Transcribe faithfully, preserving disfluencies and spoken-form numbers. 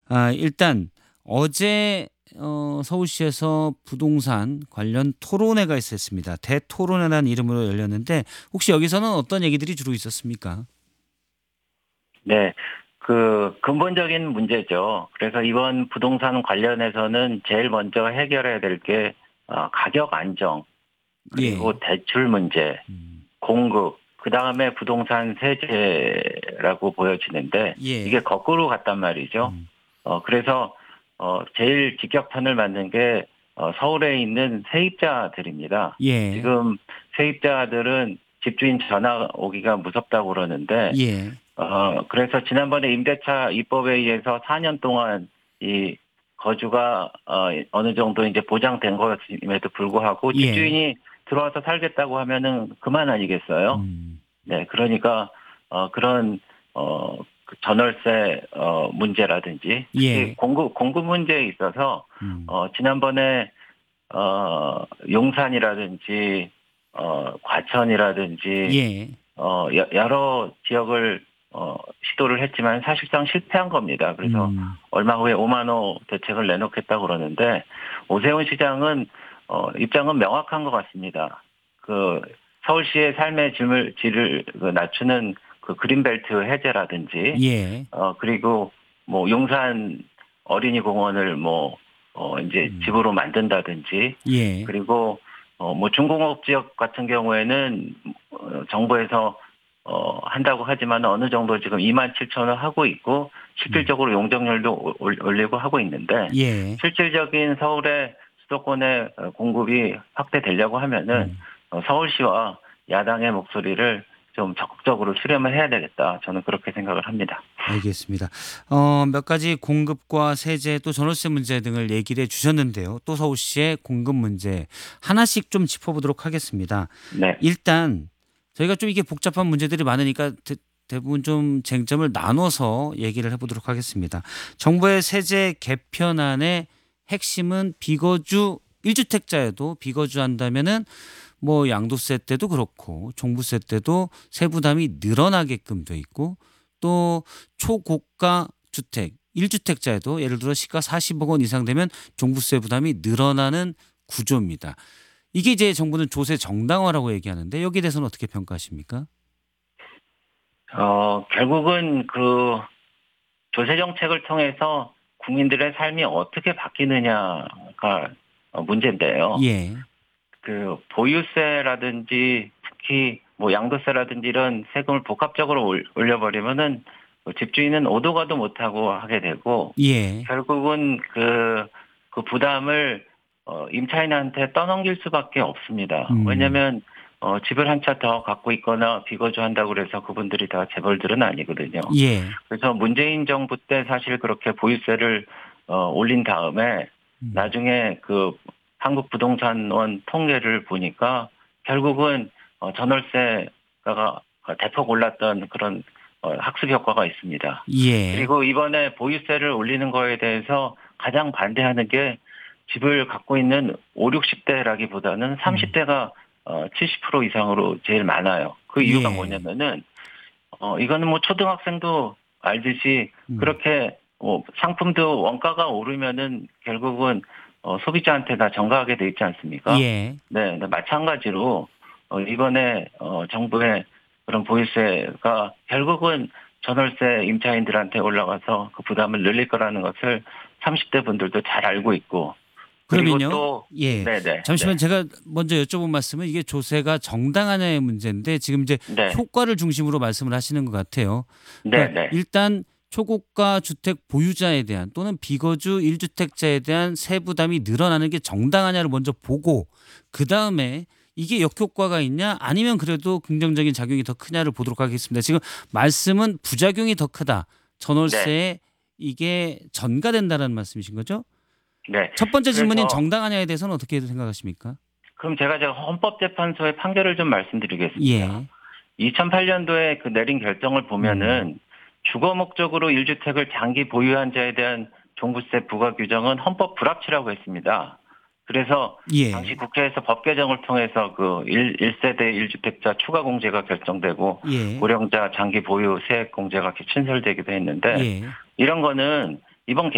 아, 일단 어제 어, 서울시에서 부동산 관련 토론회가 있었습니다. 대토론회라는 이름으로 열렸는데 혹시 여기서는 어떤 얘기들이 주로 있었습니까? 네. 그 근본적인 문제죠. 그래서 이번 부동산 관련해서는 제일 먼저 해결해야 될 게 가격 안정, 예. 그리고 대출 문제, 음. 공급, 그다음에 부동산 세제라고 보여지는데 예. 이게 거꾸로 갔단 말이죠. 음. 어 그래서 어 제일 직격탄을 맞는 게 어 서울에 있는 세입자들입니다. 예. 지금 세입자들은 집주인 전화 오기가 무섭다고 그러는데 예. 어 그래서 지난번에 임대차 입법에 의해서 사 년 동안 이 거주가 어 어느 정도 이제 보장된 것임에도 불구하고 예. 집주인이 들어와서 살겠다고 하면은 그만 아니겠어요? 음. 네, 그러니까 어 그런 어 그 전월세 어 문제라든지 특히 예. 공급 공급 문제에 있어서 음. 어 지난번에 어 용산이라든지 어 과천이라든지 예. 어 여 여러 지역을 어 시도를 했지만 사실상 실패한 겁니다. 그래서 음. 얼마 후에 오만 호 대책을 내놓겠다고 그러는데 오세훈 시장은 어 입장은 명확한 것 같습니다. 그 서울시의 삶의 질을 질을 그 낮추는 그 그린벨트 해제라든지 예. 어 그리고 뭐 용산 어린이 공원을 뭐 어 인제 음. 집으로 만든다든지 예. 그리고 어 뭐 중공업 지역 같은 경우에는 어 정부에서 어 한다고 하지만 어느 정도 지금 이만 칠천 호 하고 있고 음. 실질적으로 용적률도 올 올리고 하고 있는데 예. 실질적인 서울의 수도권의 어 공급이 확대되려고 하면은 음. 어 서울시와 야당의 목소리를 좀 적극적으로 수렴을 해야 되겠다. 저는 그렇게 생각을 합니다. 알겠습니다. 어 몇 가지 공급과 세제 또 전월세 문제 등을 얘기를 해 주셨는데요. 또 서울시의 공급 문제 하나씩 좀 짚어보도록 하겠습니다. 네. 일단 저희가 좀 이게 복잡한 문제들이 많으니까 대 대부분 좀 쟁점을 나눠서 얘기를 해 보도록 하겠습니다. 정부의 세제 개편안의 핵심은 비거주 일 주택자여도 비거주한다면은 뭐 양도세 때도 그렇고 종부세 때도 세부담이 늘어나게끔 돼 있고 또 초고가 주택 일 주택자에도 예를 들어 시가 사십억 원 이상 되면 종부세 부담이 늘어나는 구조입니다. 이게 이제 정부는 조세 정당화라고 얘기하는데 여기에 대해서는 어떻게 평가하십니까? 어 결국은 그 조세 정책을 통해서 국민들의 삶이 어떻게 바뀌느냐가 어 문제인데요. 예. 그 보유세라든지 특히 뭐 양도세라든지 이런 세금을 복합적으로 올 올려버리면은 그 집주인은 오도 가도 못하고 하게 되고 예. 결국은 그 그 부담을 어 임차인한테 떠넘길 수밖에 없습니다. 음. 왜냐하면 어 집을 한 채 더 갖고 있거나 비거주한다고 그래서 그분들이 다 재벌들은 아니거든요. 예. 그래서 문재인 정부 때 사실 그렇게 보유세를 어 올린 다음에 음. 나중에 그 한국부동산원 통계를 보니까 결국은 어 전월세가가 대폭 올랐던 그런 어 학습 효과가 있습니다. 예. 그리고 이번에 보유세를 올리는 거에 대해서 가장 반대하는 게 집을 갖고 있는 오륙십 대라기보다는 삼십 음. 대가 어 칠십 퍼센트 이상으로 제일 많아요. 그 이유가 예. 뭐냐면은 어 이거는 뭐 초등학생도 알듯이 음. 그렇게 뭐 상품도 원가가 오르면은 결국은 어 소비자한테 다 전가하게 돼 있지 않습니까? 예. 네. 네 마찬가지로 어 이번에 어 정부의 그런 보유세가 결국은 전월세 임차인들한테 올라가서 그 부담을 늘릴 거라는 것을 삼십 대 분들도 잘 알고 있고 그리고 그러면요. 또 예. 네네. 잠시만 네. 제가 먼저 여쭤본 말씀은 이게 조세가 정당하냐의 문제인데 지금 이제 네. 효과를 중심으로 말씀을 하시는 것 같아요. 그러니까 네네. 일단 초고가 주택 보유자에 대한 또는 비거주 일 주택자에 대한 세부담이 늘어나는 게 정당하냐를 먼저 보고 그다음에 이게 역효과가 있냐 아니면 그래도 긍정적인 작용이 더 크냐를 보도록 하겠습니다. 지금 말씀은 부작용이 더 크다. 네. 전월세에 이게 전가된다는 말씀이신 거죠? 네. 첫 번째 질문인 그래서 정당하냐에 대해서는 어떻게 생각하십니까? 그럼 제가 제가 헌법재판소의 판결을 좀 말씀드리겠습니다. 예. 이천팔 년도에 그 내린 결정을 음. 보면은 주거 목적으로 일 주택을 장기 보유한 자에 대한 종부세 부과 규정은 헌법 불합치라고 했습니다. 그래서 당시 예. 국회에서 법 개정을 통해서 그 일, 일 세대 일 주택자 추가 공제가 결정되고 예. 고령자 장기 보유 세액 공제가 신설되기도 했는데 예. 이런 거는 이번